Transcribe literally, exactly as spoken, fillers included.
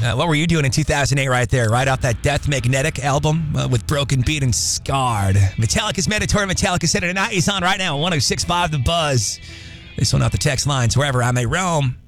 Uh, what were you doing in two thousand eight right there? Right off that Death Magnetic album uh, with Broken Beat and Scarred. Metallica's Mandatory Metallica Saturday Night is on right now. one oh six point five The Buzz. This one off the text lines wherever I may roam.